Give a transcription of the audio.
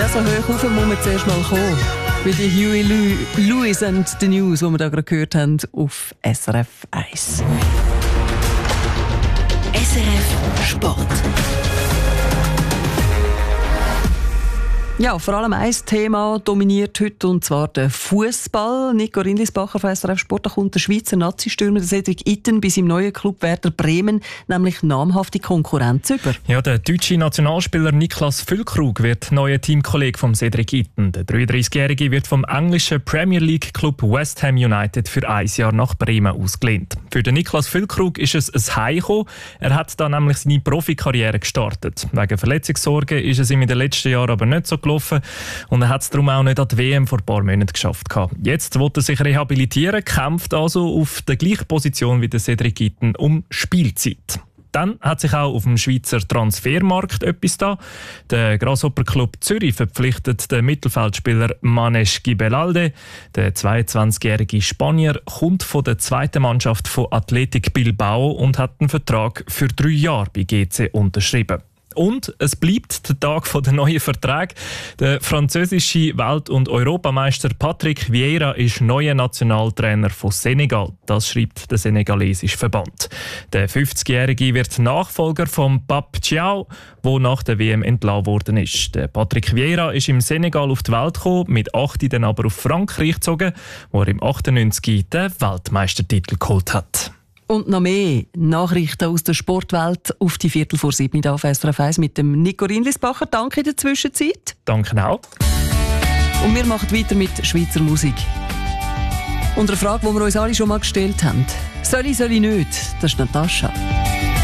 Ja, so hoch rauf muss man zuerst mal kommen. Wie die Huey Lewis and the News, die wir da gerade gehört haben, auf SRF 1. SRF Sport. Ja, vor allem ein Thema dominiert heute, und zwar der Fußball. Nico Rindlisbacher von SRF Sport, da kommt der Schweizer Nazi-Stürmer Cedric Itten bei seinem neuen Club Werder Bremen nämlich namhafte Konkurrenz über. Ja, der deutsche Nationalspieler Niklas Füllkrug wird neuer Teamkollege von Cedric Itten. Der 33-Jährige wird vom englischen Premier League Club West Ham United für ein Jahr nach Bremen ausgelehnt. Für den Niklas Füllkrug ist es ein Heimkommen. Er hat da nämlich seine Profikarriere gestartet. Wegen Verletzungssorgen ist es ihm in den letzten Jahren aber nicht so gelaufen. Und er hat es darum auch nicht an die WM vor ein paar Monaten geschafft. Jetzt will er sich rehabilitieren, kämpft also auf der gleichen Position wie der Cedric Itten um Spielzeit. Dann hat sich auch auf dem Schweizer Transfermarkt etwas da. Der Grasshopper Club Zürich verpflichtet den Mittelfeldspieler Manesh Gibelalde. Der 22-jährige Spanier kommt von der zweiten Mannschaft von Athletic Bilbao und hat einen Vertrag für 3 Jahre bei GC unterschrieben. Und es bleibt der Tag der neuen Verträge. Der französische Welt- und Europameister Patrick Vieira ist neuer Nationaltrainer von Senegal. Das schreibt der senegalesische Verband. Der 50-Jährige wird Nachfolger von Pape Thiaw, der nach der WM entlassen worden ist. Der Patrick Vieira ist im Senegal auf die Welt gekommen, mit 8 dann aber auf Frankreich gezogen, wo er im 98 den Weltmeistertitel geholt hat. Und noch mehr Nachrichten aus der Sportwelt auf die 6:45 auf SRF 1 mit dem Nico Rindlisbacher. Danke in der Zwischenzeit. Danke auch. Und wir machen weiter mit Schweizer Musik. Und eine Frage, die wir uns alle schon mal gestellt haben. Soll ich nicht? Das ist Natascha.